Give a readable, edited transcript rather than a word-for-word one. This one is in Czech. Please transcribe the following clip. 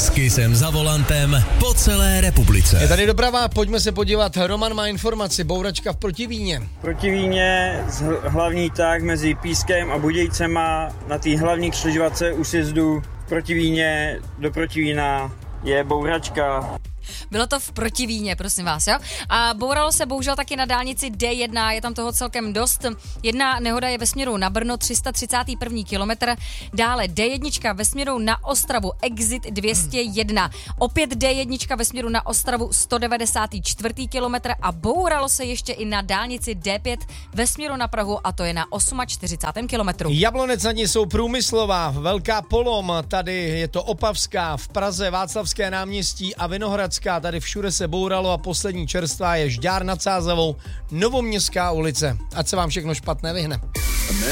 S Kissem za volantem po celé republice. Je tady doprava, pojďme se podívat. Roman má informaci, bouračka v Protivíně. Protivíně, hlavní tah mezi Pískem a Budějcema na té hlavní křižovatce u sjezdu Protivíně do Protivína je bouračka. Bylo to v Protivíně, prosím vás, jo? A bouralo se bohužel taky na dálnici D1, je tam toho celkem dost. Jedna nehoda je ve směru na Brno, 331. kilometr. Dále D1 ve směru na Ostravu, exit 201. Opět D1 ve směru na Ostravu, 194. kilometr. A bouralo se ještě i na dálnici D5 ve směru na Prahu, a to je na 48. kilometru. Jablonec nad ní jsou Průmyslová, Velká Polom, tady je to Opavská, v Praze Václavské náměstí a Vinohradská, tady všude se bouralo a poslední čerstvá je Žďár nad Sázavou, Novoměstská ulice. Ať se vám všechno špatné vyhne.